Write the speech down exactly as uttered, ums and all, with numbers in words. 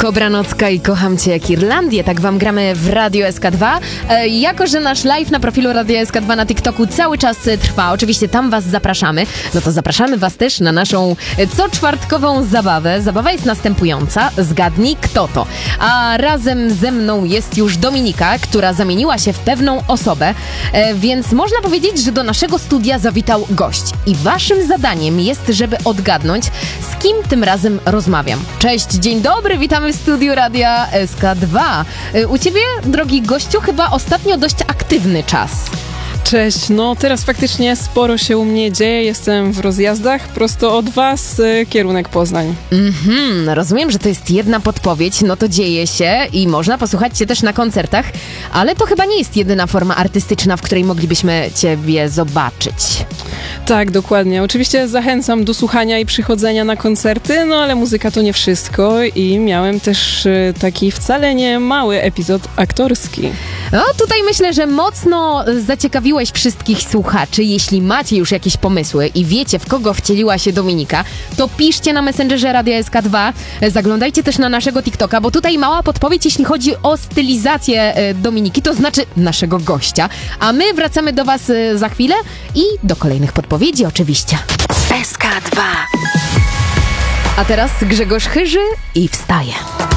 Dobranocka i kocham cię jak Irlandię, tak wam gramy w Radio S K dwa. E, jako, że nasz live na profilu Radio S K dwa na TikToku cały czas trwa, oczywiście tam was zapraszamy, no to zapraszamy was też na naszą coczwartkową zabawę. Zabawa jest następująca, zgadnij kto to. A razem ze mną jest już Dominika, która zamieniła się w pewną osobę, e, więc można powiedzieć, że do naszego studia zawitał gość. I waszym zadaniem jest, żeby odgadnąć, z kim tym razem rozmawiam. Cześć, dzień dobry, witamy w studiu Radia S K dwa. U ciebie, drogi gościu, chyba ostatnio dość aktywny czas. Cześć, no teraz faktycznie sporo się u mnie dzieje, jestem w rozjazdach, prosto od was, kierunek Poznań. Mhm, rozumiem, że to jest jedna podpowiedź, no to dzieje się i można posłuchać cię też na koncertach, ale to chyba nie jest jedyna forma artystyczna, w której moglibyśmy ciebie zobaczyć. Tak, dokładnie. Oczywiście zachęcam do słuchania i przychodzenia na koncerty, no ale muzyka to nie wszystko i miałem też taki wcale nie mały epizod aktorski. No tutaj myślę, że mocno zaciekawiłeś wszystkich słuchaczy. Jeśli macie już jakieś pomysły i wiecie, w kogo wcieliła się Dominika, to piszcie na Messengerze Radia S K dwa. Zaglądajcie też na naszego TikToka, bo tutaj mała podpowiedź, jeśli chodzi o stylizację Dominiki, to znaczy naszego gościa. A my wracamy do was za chwilę i do kolejnych podpowiedzi oczywiście. S K dwa. A teraz Grzegorz Chyży i wstaje.